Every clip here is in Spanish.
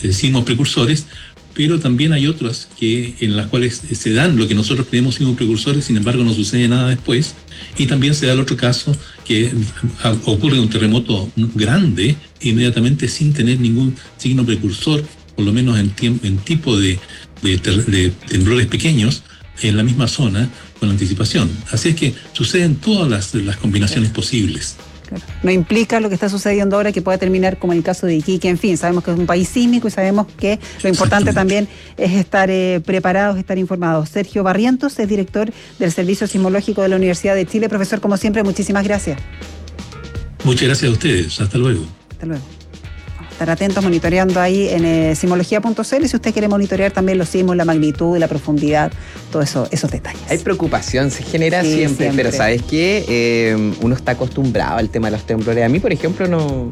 sismos precursores, pero también hay otras en las cuales se dan lo que nosotros creemos sismos precursores, sin embargo no sucede nada después, y también se da el otro caso que ocurre un terremoto grande inmediatamente sin tener ningún signo precursor, por lo menos en tipo de temblores pequeños en la misma zona con anticipación. Así es que suceden todas las combinaciones posibles. Claro. No implica lo que está sucediendo ahora que pueda terminar como el caso de Iquique. En fin, sabemos que es un país sísmico y sabemos que lo importante también es estar preparados, estar informados. Sergio Barrientos es director del Servicio Sismológico de la Universidad de Chile. Profesor, como siempre, muchísimas gracias. Muchas gracias a ustedes. Hasta luego. Hasta luego. Estar atentos monitoreando ahí en sismología.cl y si usted quiere monitorear también los sismos, la magnitud, la profundidad, todos esos detalles. Hay preocupación, se genera siempre, pero ¿sabes qué? Uno está acostumbrado al tema de los temblores. A mí, por ejemplo, no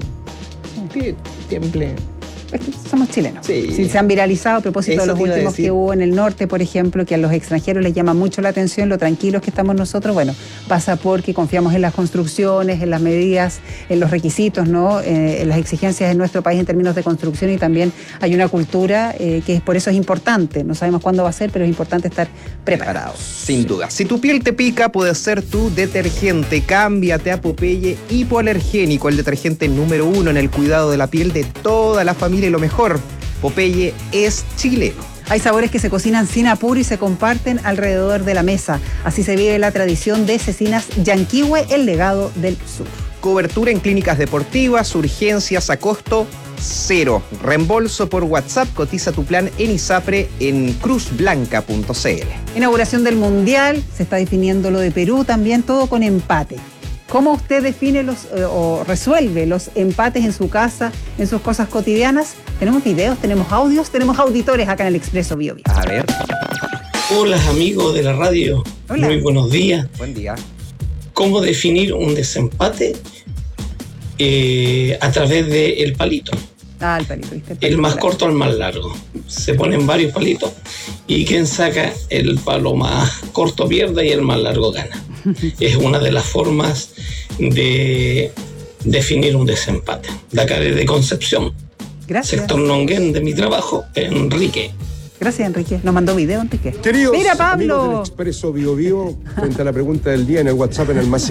tiemble. Es que somos chilenos. Sí. Se han viralizado a propósito de los últimos que hubo en el norte, por ejemplo, que a los extranjeros les llama mucho la atención lo tranquilos que estamos nosotros. Bueno, pasa porque confiamos en las construcciones, en las medidas, en los requisitos, ¿no? En las exigencias en nuestro país en términos de construcción, y también hay una cultura que por eso es importante. No sabemos cuándo va a ser, pero es importante estar preparados. Sin duda. Si tu piel te pica, puede ser tu detergente. Cámbiate a Popeye Hipoalergénico, el detergente número 1 en el cuidado de la piel de toda la familia. Y lo mejor, Popeye es chileno. Hay sabores que se cocinan sin apuro y se comparten alrededor de la mesa. Así se vive la tradición de Cecinas Yanquihue, el legado del sur. Cobertura en clínicas deportivas, urgencias a costo cero. Reembolso por WhatsApp. Cotiza tu plan en ISAPRE en cruzblanca.cl. Inauguración del Mundial, se está definiendo lo de Perú, también todo con empate. ¿Cómo usted define o resuelve los empates en su casa, en sus cosas cotidianas? Tenemos videos, tenemos audios, tenemos auditores acá en el Expreso Bio Bio. A ver. Hola amigos de la radio. Hola. Muy buenos días. Buen día. ¿Cómo definir un desempate? A través del palito. El palito, ¿viste? El más corto al más largo. Se ponen varios palitos y quien saca el palo más corto pierde y el más largo gana. Es una de las formas de definir un desempate. De acá desde Concepción. Gracias. Sector Nonguén de mi trabajo, Enrique. Gracias, Enrique. Nos mandó video, Enrique. Queridos Mira, Pablo. amigos del Expreso Bio Bio, frente a la pregunta del día en el WhatsApp en el más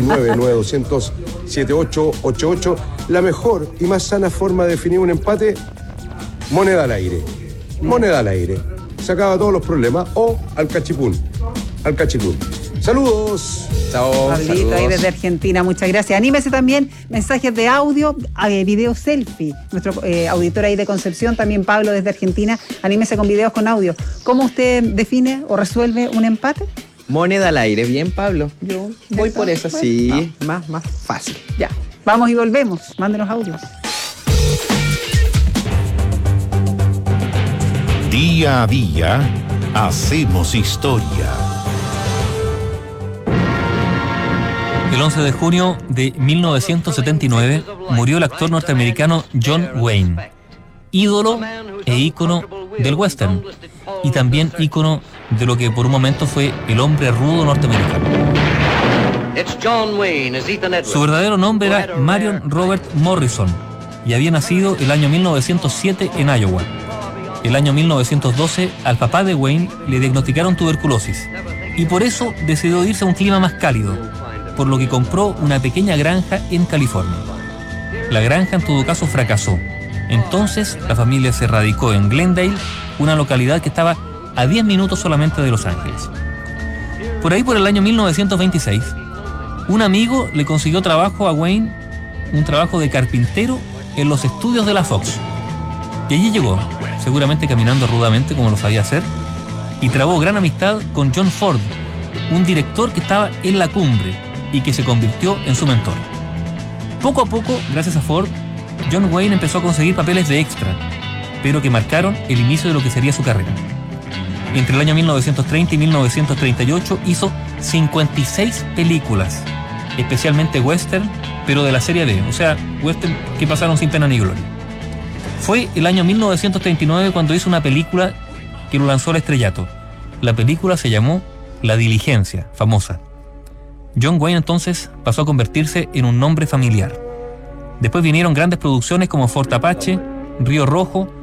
569-9200-7888, la mejor y más sana forma de definir un empate, moneda al aire. Moneda al aire. Se acaba todos los problemas. O al cachipún. Al cachipún. Saludos. Chao. Pablito, ahí desde Argentina, muchas gracias. Anímese también, mensajes de audio, video selfie. Nuestro auditor ahí de Concepción, también Pablo desde Argentina, anímese con videos con audio. ¿Cómo usted define o resuelve un empate? Moneda al aire, bien, Pablo. Yo voy por eso, Bueno, sí. Más fácil. Ya, vamos y volvemos. Mándenos audios. Día a día, hacemos historia. El 11 de junio de 1979 murió el actor norteamericano John Wayne, ídolo e ícono del western, y también ícono de lo que por un momento fue el hombre rudo norteamericano. Su verdadero nombre era Marion Robert Morrison y había nacido el año 1907 en Iowa. El año 1912 al papá de Wayne le diagnosticaron tuberculosis y por eso decidió irse a un clima más cálido, por lo que compró una pequeña granja en California. La granja en todo caso fracasó. Entonces la familia se radicó en Glendale, una localidad que estaba a 10 minutos solamente de Los Ángeles. Por ahí, por el año 1926, un amigo le consiguió trabajo a Wayne, un trabajo de carpintero en los estudios de la Fox. Y allí llegó, seguramente caminando rudamente como lo sabía hacer, y trabó gran amistad con John Ford, un director que estaba en la cumbre y que se convirtió en su mentor. Poco a poco, gracias a Ford, John Wayne empezó a conseguir papeles de extra, pero que marcaron el inicio de lo que sería su carrera. Entre el año 1930 y 1938 hizo 56 películas, especialmente western, pero de la serie B, o sea, western que pasaron sin pena ni gloria. Fue el año 1939 cuando hizo una película que lo lanzó al estrellato. La película se llamó La Diligencia, famosa. John Wayne entonces pasó a convertirse en un nombre familiar. Después vinieron grandes producciones como Fort Apache, Río Rojo